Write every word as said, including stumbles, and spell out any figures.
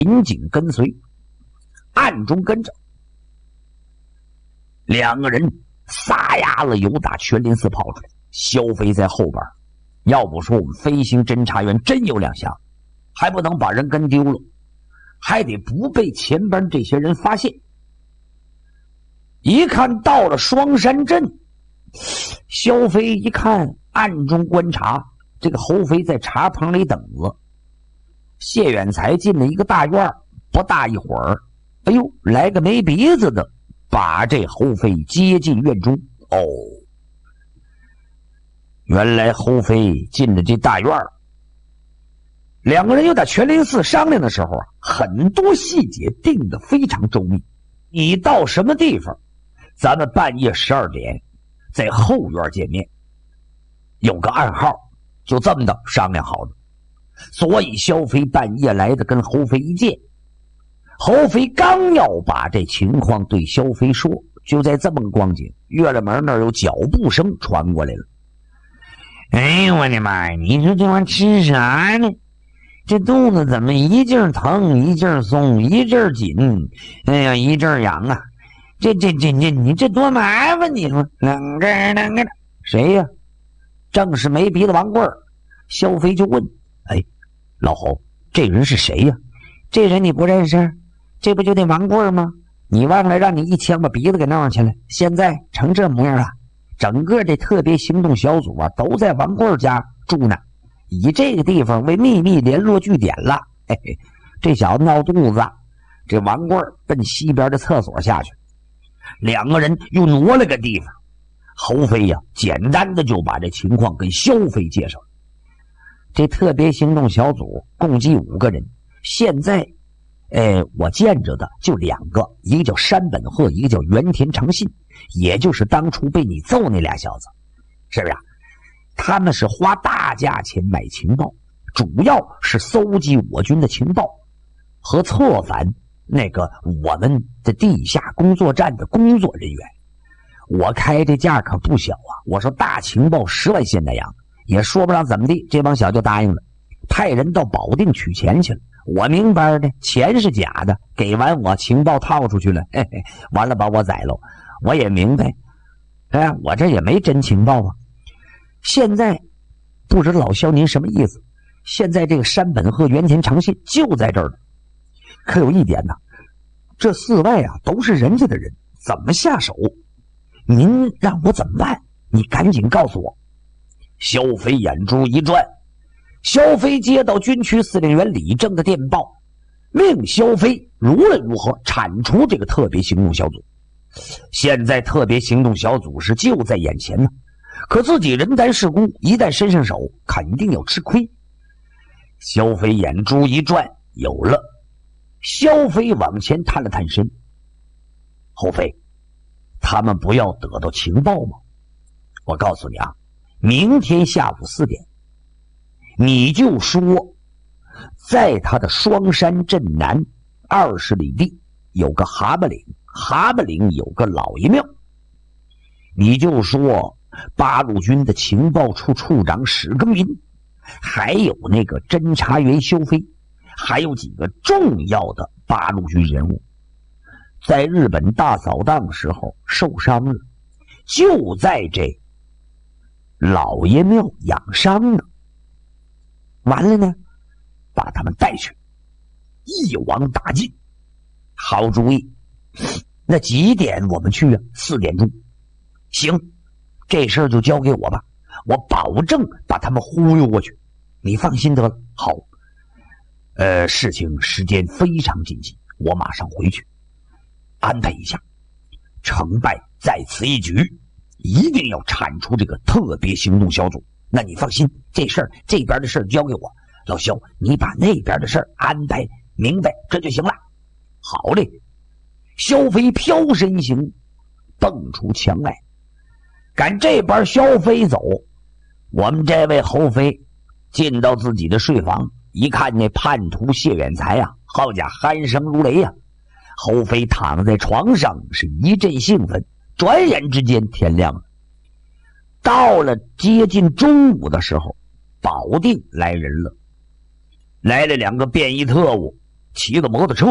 紧紧跟随，暗中跟着。两个人撒丫子由打全林寺跑出来，萧飞在后边。要不说我们飞行侦察员真有两下，还不能把人跟丢了，还得不被前边这些人发现。一看到了双山镇，萧飞一看，暗中观察，这个侯飞在茶棚里等着。谢远才进了一个大院，不大一会儿，哎呦，来个没鼻子的，把这侯飞接进院中。哦，原来侯飞进了这大院。两个人又在全林寺商量的时候啊，很多细节定得非常周密。你到什么地方，咱们半夜十二点在后院见面，有个暗号，就这么的商量好的。所以萧飞半夜来的，跟侯飞一见，侯飞刚要把这情况对萧飞说，就在这么个光景，月亮门那儿有脚步声传过来了。哎呦我的妈呀，你说这玩意吃啥呢？这肚子怎么一劲疼一劲松一阵紧，哎呀一阵痒啊，这这这这你这多麻烦你说。啷个啷个谁呀？正是没鼻子王贵儿。萧飞就问，哎，老侯，这人是谁呀？这人你不认识？这不就得王贵儿吗？你忘了让你一枪把鼻子给弄上去了，现在成这模样了。整个这特别行动小组啊，都在王贵儿家住呢，以这个地方为秘密联络据点了。嘿嘿，这小子闹肚子，这王贵儿奔西边的厕所下去，两个人又挪了个地方。侯飞呀、啊，简单的就把这情况跟萧飞介绍。这特别行动小组共计五个人，现在呃，我见着的就两个，一个叫山本鹤，一个叫原田长信，也就是当初被你揍那俩小子，是不是啊？他们是花大价钱买情报，主要是搜集我军的情报和策反那个我们的地下工作站的工作人员。我开这价可不小啊，我说大情报十万现代洋，也说不上怎么地，这帮小就答应了，派人到保定取钱去了。我明白的，钱是假的，给完我情报套出去了，嘿嘿，完了把我宰了。我也明白，哎，我这也没真情报啊。现在不知道老萧您什么意思？现在这个山本鹤、原田长信就在这儿呢。可有一点呢，这四外啊都是人家的人，怎么下手？您让我怎么办？你赶紧告诉我。萧飞眼珠一转，萧飞接到军区司令员李正的电报，命萧飞无论如何铲除这个特别行动小组。现在特别行动小组是就在眼前呢，可自己人单势孤，一旦伸上手肯定要吃亏。萧飞眼珠一转，有了。萧飞往前探了探身，侯飞，他们不要得到情报吗？我告诉你啊，明天下午四点，你就说在他的双山镇南二十里地有个蛤蟆岭，蛤蟆岭有个老爷庙，你就说八路军的情报处处长史耕耘，还有那个侦察员萧飞，还有几个重要的八路军人物在日本大扫荡时候受伤了，就在这老爷庙养伤呢。完了呢，把他们带去，一网打尽。好主意，那几点我们去啊？四点钟。行，这事儿就交给我吧，我保证把他们忽悠过去，你放心得了。好，呃，事情时间非常紧急，我马上回去安排一下。成败在此一举，一定要铲除这个特别行动小组。那你放心，这事儿这边的事儿交给我，老萧，你把那边的事儿安排明白，这就行了。好嘞。萧飞飘身行，蹦出墙外，赶这边萧飞走，我们这位侯飞进到自己的睡房，一看那叛徒谢远才啊，好家伙，鼾声如雷呀、啊！侯飞躺在床上是一阵兴奋，转眼之间天亮了。到了接近中午的时候，保定来人了，来了两个便衣特务， 骑个摩托车